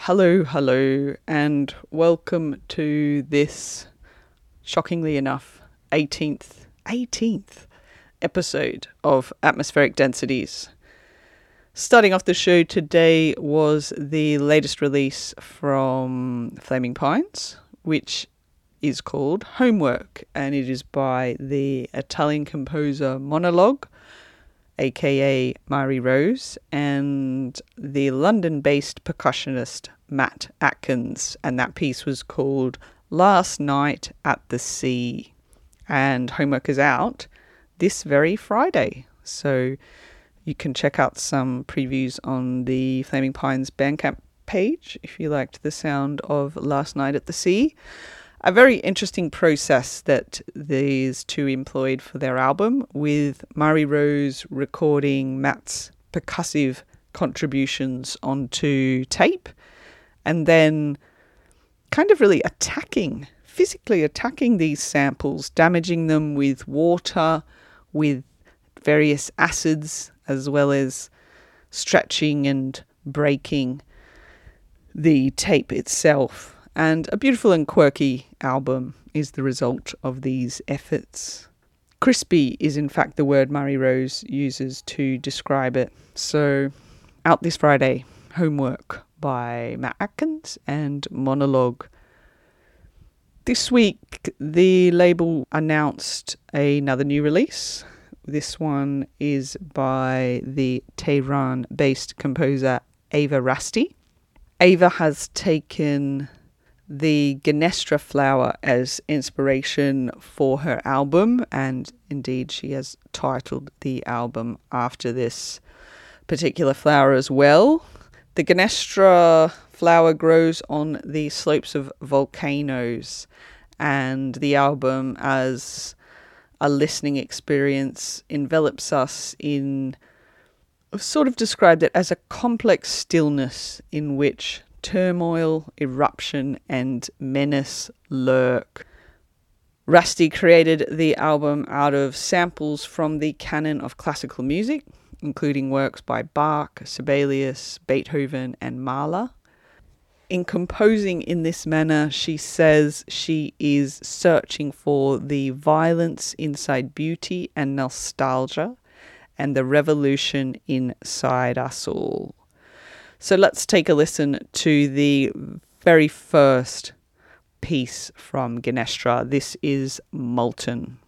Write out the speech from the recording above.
Hello, and welcome to this, shockingly enough, 18th episode of Atmospheric Densities. Starting off the show today was the latest release from Flaming Pines, which is called Homework, and it is by the Italian composer Monologue, aka Mari Rose, and the London-based percussionist Matt Atkins, and that piece was called Last Night at the Sea. And Homework is out this very Friday, so you can check out some previews on the Flaming Pines Bandcamp page if you liked the sound of Last Night at the Sea. A very interesting process that these two employed for their album, with Mari Rose recording Matt's percussive contributions onto tape, and then kind of really physically attacking these samples, damaging them with water, with various acids, as well as stretching and breaking the tape itself. And a beautiful and quirky album is the result of these efforts. Crispy is in fact the word Mari Rose uses to describe it. So, out this Friday, Homework by Matt Atkins and Monologue. This week, the label announced another new release. This one is by the Tehran-based composer Ava Rasti. Ava has taken the Genestra flower as inspiration for her album, and indeed she has titled the album after this particular flower as well. The Genestra flower grows on the slopes of volcanoes, and the album, as a listening experience, envelops us in, I've sort of described it as a complex stillness in which turmoil, eruption, and menace lurk. Rasti created the album out of samples from the canon of classical music, including works by Bach, Sibelius, Beethoven, and Mahler. In composing in this manner, she says she is searching for the violence inside beauty and nostalgia, and the revolution inside us all. So let's take a listen to the very first piece from Genestra. This is Molten.